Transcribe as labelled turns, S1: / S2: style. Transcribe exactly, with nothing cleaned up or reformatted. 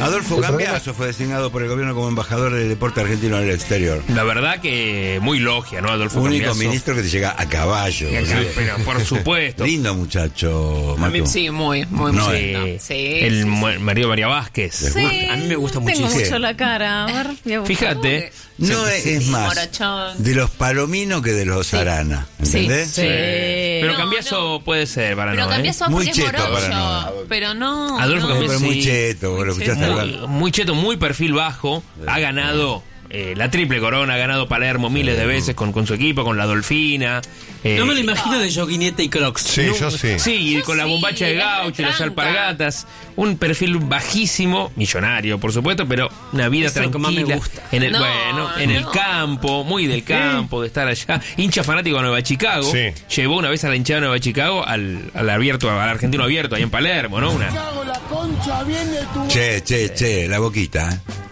S1: Adolfo Cambiaso fue designado por el gobierno como embajador del deporte argentino en el exterior.
S2: La verdad que muy logia, ¿no, Adolfo
S1: Único
S2: Cambiaso?
S1: ministro que te llega a caballo.
S2: Pero por supuesto.
S1: Lindo muchacho,
S3: A mí
S1: Matu.
S3: sí, muy, muy,
S1: No,
S3: muy.
S1: eh.
S3: Sí,
S2: El
S3: sí,
S2: mu-
S3: sí.
S2: marido María Vázquez.
S1: Sí.
S3: A mí me gusta
S4: Tengo
S3: muchísimo.
S4: mucho la cara. A ver, voy a buscar.
S2: Fíjate.
S1: No es, es más
S3: Morochón.
S1: de los Palomino que de los Arana, ¿entendés?
S4: Sí.
S2: Pero
S3: No,
S2: Cambiaso puede ser para
S3: Pero
S2: no, ¿eh?
S3: Cambiaso
S1: Muy
S3: porque es
S1: cheto para
S3: morocho.
S1: no.
S3: Pero no.
S2: Adolfo
S3: no.
S1: Pero
S2: Cambiaso,
S1: muy
S2: sí.
S1: cheto, vos lo escuchaste
S3: cheto.
S1: hablar.
S2: Muy, muy cheto, muy perfil bajo. Ha ganado eh, la triple corona, ha ganado Palermo miles de veces con, con su equipo, con la Dolfina. eh,
S5: No me lo imagino de joguineta y crocs.
S6: Sí, yo sí.
S2: Sí, y
S3: Yo
S2: con la
S3: sí,
S2: bombacha de
S3: es
S2: gaucho y las
S3: retranca.
S2: alpargatas. Un perfil bajísimo, millonario, por supuesto, pero una vida
S5: Es lo que más me
S2: tranquila.
S5: gusta.
S2: En el,
S3: No,
S2: bueno, en el
S3: no.
S2: campo, muy del campo, de estar allá. Hincha fanático de Nueva Chicago.
S6: Sí.
S2: Llevó una vez a la hinchada de Nueva Chicago al, al abierto, al argentino abierto, ahí en Palermo, ¿no? Una,
S1: Che, che, che, la boquita, ¿eh?